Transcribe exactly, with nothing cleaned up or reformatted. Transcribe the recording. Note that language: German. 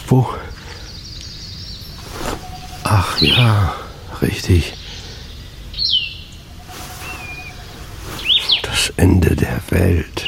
Wo? Ach ja, richtig. Das Ende der Welt.